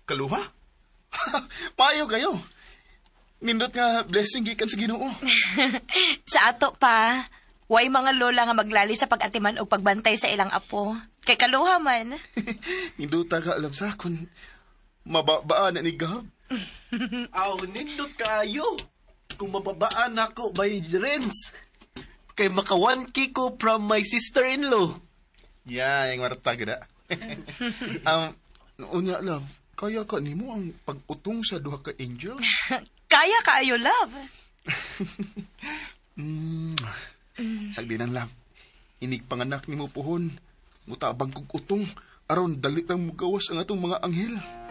Kaluha? Payo kayo. Nindot nga blessing gikan sa Ginoo. Sa ato pa, way mga lola nga maglali sa pag-atiman o pagbantay sa ilang apo. Kay kaluha man. Ninduta ka alam sa kung mababaan na ni Gab. Aw, nindot kaayo. Kung mababaan ako by Renz. Kay maka 1K ko from my sister-in-law. Yeah, yung marta gada. Unya love, kaya ka nimo ang pag-utong sa duha ka angel? Kaya kaayo, love. Sagdinan love. Inig panganak nimo pohon. Mutabang kog utong aron dali lang mugawas ang atong mga anghel.